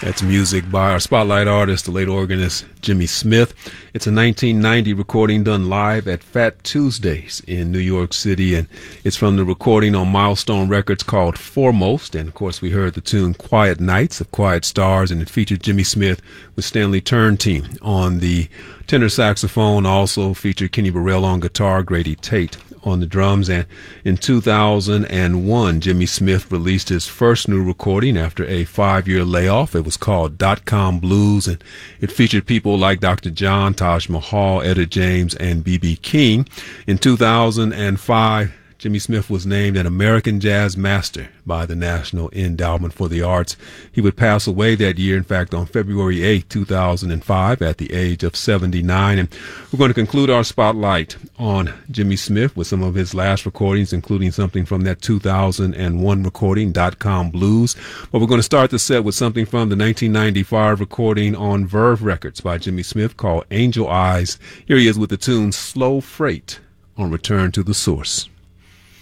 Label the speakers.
Speaker 1: That's music by our spotlight artist, the late organist Jimmy Smith. It's a 1990 recording done live at Fat Tuesdays in New York City, and it's from the recording on Milestone Records called Foremost. And of course, we heard the tune Quiet Nights of Quiet Stars, and it featured Jimmy Smith with Stanley Turntine on the tenor saxophone. Also featured Kenny Burrell on guitar, Grady Tate on the drums. And in 2001, Jimmy Smith released his first new recording after a 5-year layoff. It was called .com Blues, and it featured people like Dr. John, Taj Mahal, Etta James, and B.B. King. In 2005, Jimmy Smith was named an American Jazz Master by the National Endowment for the Arts. He would pass away that year, in fact, on February 8, 2005, at the age of 79. And we're going to conclude our spotlight on Jimmy Smith with some of his last recordings, including something from that 2001 recording, .com Blues. But we're going to start the set with something from the 1995 recording on Verve Records by Jimmy Smith called Angel Eyes. Here he is with the tune Slow Freight on Return to the Source.